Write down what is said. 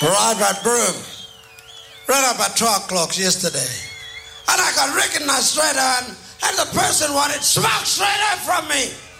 arrived at Broome right up at 12 o'clock yesterday. And I got recognized straight on, and the person wanted smoke straight up from me.